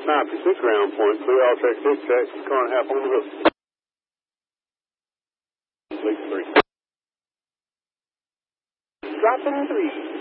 956 ground point, clear all track 6, taxi, car and a half on the road. Lake 3. Dropping 3.